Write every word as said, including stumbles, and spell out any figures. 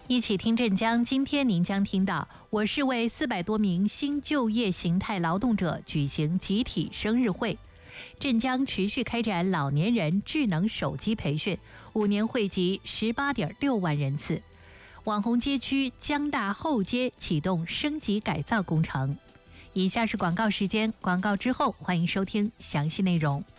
一起听镇江，今天您将听到，我市为四百多名新就业形态劳动者举行集体生日会。镇江持续开展老年人智能手机培训，五年惠及十八点六万人次。网红街区江大后街启动升级改造工程。以下是广告时间，广告之后欢迎收听详细内容。